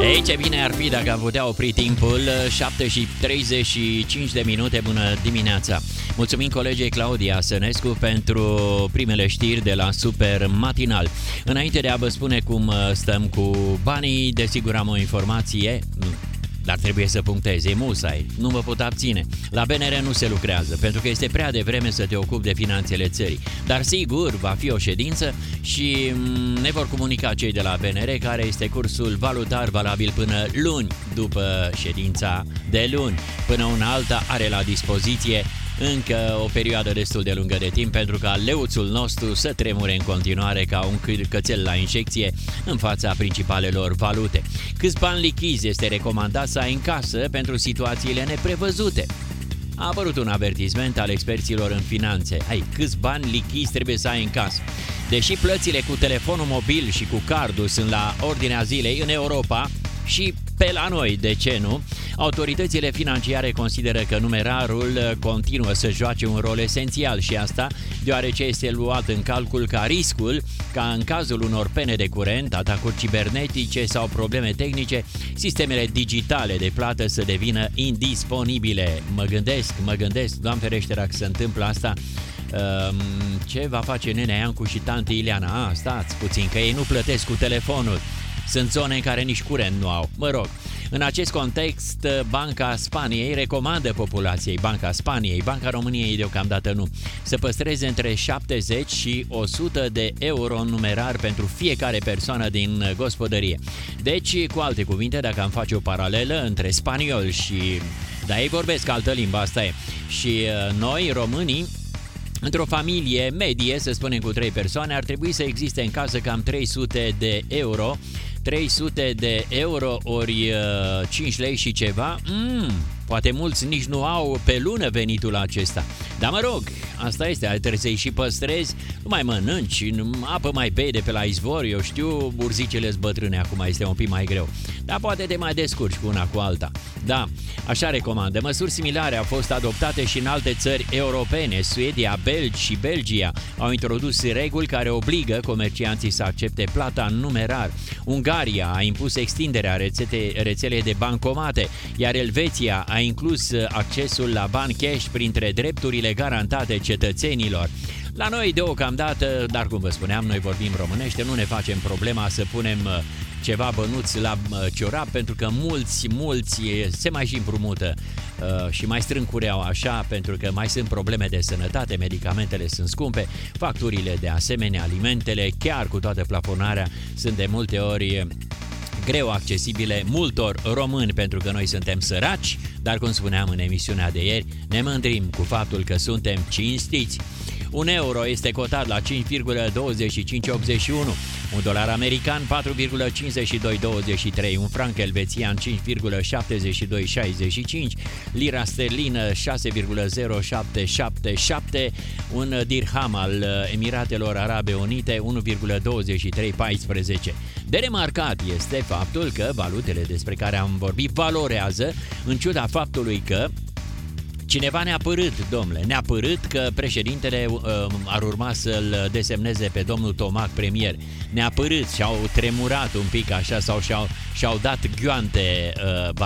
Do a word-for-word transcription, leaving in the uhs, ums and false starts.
Ei, ce bine ar fi dacă am putea opri timpul. Șapte și treizeci și cinci de minute, bună dimineața. Mulțumim colegei Claudia Sănescu pentru primele știri de la Super Matinal. Înainte de a vă spune cum stăm cu banii, desigur am o informație, dar trebuie să punctez, e musai, nu mă pot abține. La B N R nu se lucrează, pentru că este prea devreme să te ocupi de finanțele țării. Dar sigur, va fi o ședință și ne vor comunica cei de la B N R care este cursul valutar valabil până luni, după ședința de luni. Până una alta are la dispoziție încă o perioadă destul de lungă de timp pentru ca leuțul nostru să tremure în continuare ca un cățel la injecție în fața principalelor valute. Câți bani lichizi este recomandat să ai în casă pentru situațiile neprevăzute? A apărut un avertisment al experților în finanțe. Ai, câți bani lichizi trebuie să ai în casă? Deși plățile cu telefonul mobil și cu cardul sunt la ordinea zilei în Europa și pe la noi, de ce nu? Autoritățile financiare consideră că numerarul continuă să joace un rol esențial și asta deoarece este luat în calcul ca riscul ca în cazul unor pene de curent, atacuri cibernetice sau probleme tehnice, sistemele digitale de plată să devină indisponibile. Mă gândesc, mă gândesc, Doamne ferește dacă se întâmplă asta, ce va face nenea Iancu și tante Ileana? A, stați puțin, că ei nu plătesc cu telefonul. Sunt zone în care nici curent nu au. Mă rog, în acest context, Banca Spaniei recomandă populației, Banca Spaniei, Banca României deocamdată nu, să păstreze între șaptezeci și o sută de euro în numerar pentru fiecare persoană din gospodărie. Deci, cu alte cuvinte, dacă am face o paralelă între spaniol și... Da, ei vorbesc altă limbă, asta e. Și noi, românii, într-o familie medie, să spunem cu trei persoane, ar trebui să existe în casă cam trei sute de euro. trei sute de euro ori uh, cinci lei și ceva. Mm, poate mulți nici nu au pe lună venitul acesta. Dar mă rog, asta este, trebuie să-i și păstrezi. Nu mai mănânci, apă mai bei de pe la izvor, eu știu, burzicele bătrâne, acum este un pic mai greu. Dar poate te mai descurci cu una cu alta. Da, așa recomandă. Măsuri similare au fost adoptate și în alte țări europene. Suedia, Belgi și Belgia au introdus reguli care obligă comercianții să accepte plata în numerar. Ungaria a impus extinderea rețete, rețelei de bancomate, iar Elveția a inclus accesul la bani cash printre drepturile garantate cetățenilor. La noi deocamdată, dar cum vă spuneam, noi vorbim românește, nu ne facem problema să punem ceva bănuți la ciorap, pentru că mulți, mulți se mai și împrumută uh, și mai strâng cureaua așa, pentru că mai sunt probleme de sănătate, medicamentele sunt scumpe, facturile de asemenea, alimentele, chiar cu toată plafonarea, sunt de multe ori greu accesibile multor români, pentru că noi suntem săraci, dar cum spuneam în emisiunea de ieri, ne mândrim cu faptul că suntem cinstiți. Un euro este cotat la cinci virgulă douăzeci și cinci optzeci și unu, un dolar american patru virgulă cincizeci și doi douăzeci și trei, un franc elvețian cinci virgulă șaptezeci și doi șaizeci și cinci, lira sterlină șase virgulă zero șapte șapte șapte, un dirham al Emiratelor Arabe Unite unu virgulă douăzeci și trei paisprezece. De remarcat este faptul că valutele despre care am vorbit valorează, în ciuda faptului că cineva ne-a părât, domnule, ne-a părât că președintele uh, ar urma să-l desemneze pe domnul Tomac premier. Ne-a părât și au tremurat un pic așa sau și-au, și-au dat ghioante uh,